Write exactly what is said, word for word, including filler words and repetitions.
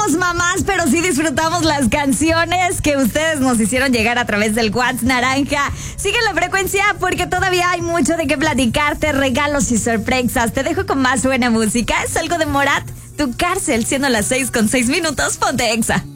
somos mamás, pero sí disfrutamos las canciones que ustedes nos hicieron llegar a través del WhatsApp naranja. Sigue la frecuencia porque todavía hay mucho de qué platicarte, regalos y sorpresas. Te dejo con más buena música. Es algo de Morat, Tu Cárcel, siendo las seis con seis minutos. Ponte Exa.